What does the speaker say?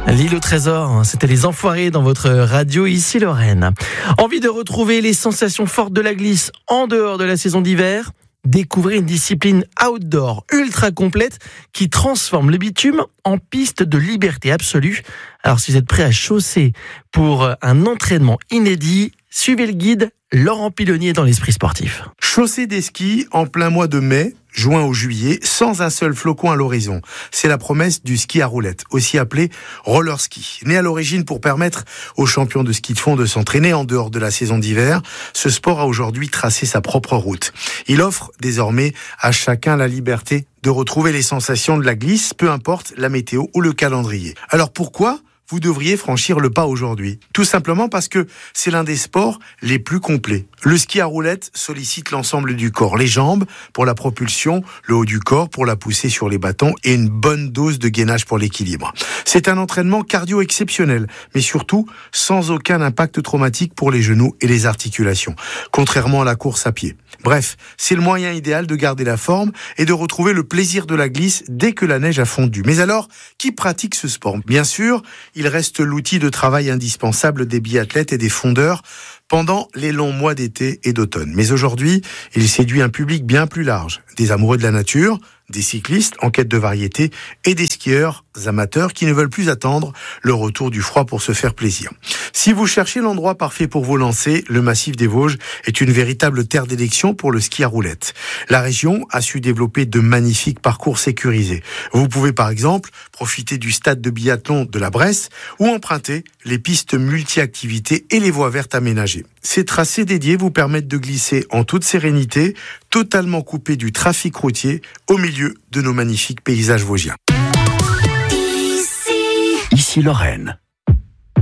L'île au trésor, c'était les Enfoirés dans votre radio, ici Lorraine. Envie de retrouver les sensations fortes de la glisse en dehors de la saison d'hiver ? Découvrez une discipline outdoor ultra complète qui transforme le bitume en piste de liberté absolue. Alors si vous êtes prêt à chausser pour un entraînement inédit, suivez le guide Laurent Pilonnier dans l'Esprit Sportif. Chausser des skis en plein mois de mai, juin ou juillet, sans un seul flocon à l'horizon. C'est la promesse du ski à roulettes, aussi appelé roller ski. Né à l'origine pour permettre aux champions de ski de fond de s'entraîner en dehors de la saison d'hiver, ce sport a aujourd'hui tracé sa propre route. Il offre désormais à chacun la liberté de retrouver les sensations de la glisse, peu importe la météo ou le calendrier. Alors pourquoi vous devriez franchir le pas aujourd'hui? Tout simplement parce que c'est l'un des sports les plus complets. Le ski à roulettes sollicite l'ensemble du corps, les jambes pour la propulsion, le haut du corps pour la poussée sur les bâtons et une bonne dose de gainage pour l'équilibre. C'est un entraînement cardio exceptionnel, mais surtout sans aucun impact traumatique pour les genoux et les articulations, contrairement à la course à pied. Bref, c'est le moyen idéal de garder la forme et de retrouver le plaisir de la glisse dès que la neige a fondu. Mais alors, qui pratique ce sport? Bien sûr, il reste l'outil de travail indispensable des biathlètes et des fondeurs pendant les longs mois d'été et d'automne. Mais aujourd'hui, il séduit un public bien plus large. Des amoureux de la nature, des cyclistes en quête de variété et des skieurs amateurs qui ne veulent plus attendre le retour du froid pour se faire plaisir. Si vous cherchez l'endroit parfait pour vous lancer, le massif des Vosges est une véritable terre d'élection pour le ski à roulettes. La région a su développer de magnifiques parcours sécurisés. Vous pouvez par exemple profiter du stade de biathlon de la Bresse ou emprunter les pistes multi-activités et les voies vertes aménagées. Ces tracés dédiés vous permettent de glisser en toute sérénité, totalement coupés du trafic routier, au milieu de nos magnifiques paysages vosgiens. Ici Lorraine.